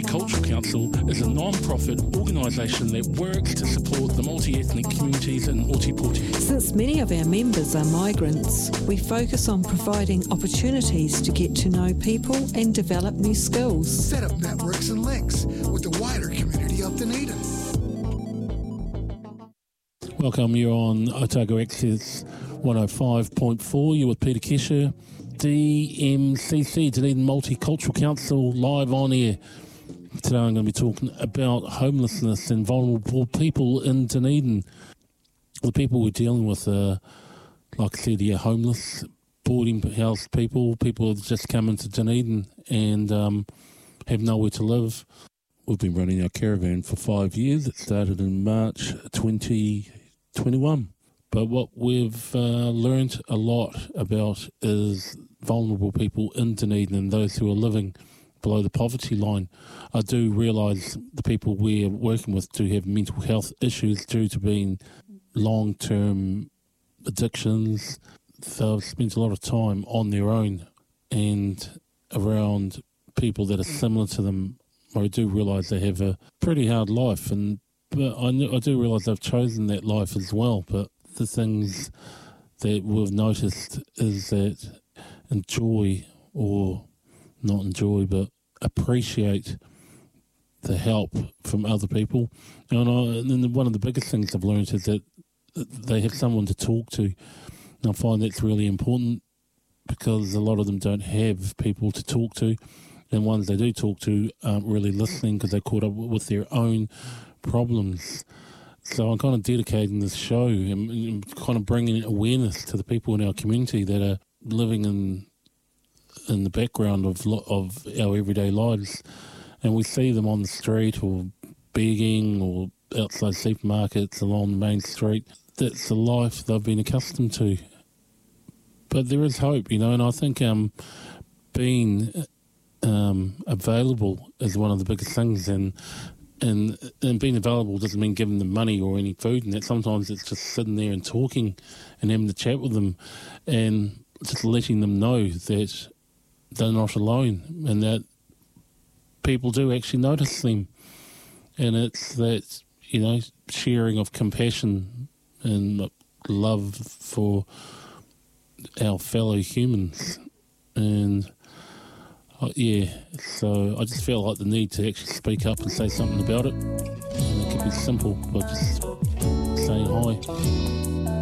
Multicultural Council is a non-profit organisation that works to support the multi-ethnic communities in Ōtepoti. Since many of our members are migrants, we focus on providing opportunities to get to know people and develop new skills. Set up networks and links with the wider community of Dunedin. Welcome, you're on Otago Access 105.4. You're with Peter Kesher, DMCC, Dunedin Multicultural Council, live on air. Today I'm going to be talking about homelessness and vulnerable people in Dunedin. The people we're dealing with are, like I said, homeless, boarding house people who have just come into Dunedin and have nowhere to live. We've been running our caravan for 5 years. It started in March 2021. But what we've learned a lot about is vulnerable people in Dunedin and those who are living below the poverty line. I do realise the people we're working with do have mental health issues due to being long-term addictions. They've spent a lot of time on their own and around people that are similar to them. I do realise they have a pretty hard life, but I do realise they've chosen that life as well. But the things that we've noticed is that but appreciate the help from other people. And then one of the biggest things I've learned is that they have someone to talk to. And I find that's really important because a lot of them don't have people to talk to. And ones they do talk to aren't really listening because they're caught up with their own problems. So I'm kind of dedicating this show and kind of bringing awareness to the people in our community that are living in the background of our everyday lives. And we see them on the street or begging or outside supermarkets along the main street. That's the life they've been accustomed to. But there is hope, and I think being available is one of the biggest things, and being available doesn't mean giving them money or any food, and that sometimes it's just sitting there and talking and having a chat with them and just letting them know that they're not alone and that people do actually notice them. And it's that, sharing of compassion and love for our fellow humans. And so I just felt like the need to actually speak up and say something about it. And it could be simple by just saying hi.